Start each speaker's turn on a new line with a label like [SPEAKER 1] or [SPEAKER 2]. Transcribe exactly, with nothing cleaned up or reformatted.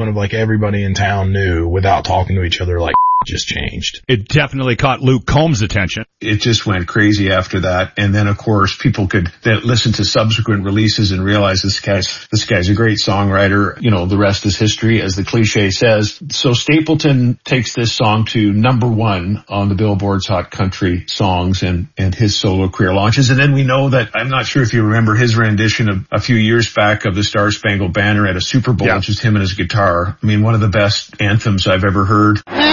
[SPEAKER 1] of like everybody in town knew without talking to each other, like just changed.
[SPEAKER 2] It definitely caught Luke Combs' attention.
[SPEAKER 3] It just went crazy after that. And then, of course, people could then listen to subsequent releases and realize this guy's, this guy's a great songwriter. You know, the rest is history, as the cliche says. So Stapleton takes this song to number one on the Billboard's Hot Country Songs, and, and his solo career launches. And then we know that, I'm not sure if you remember his rendition of a few years back of the Star Spangled Banner at a Super Bowl,
[SPEAKER 2] yeah.
[SPEAKER 3] just him and his guitar. I mean, one of the best anthems I've ever heard.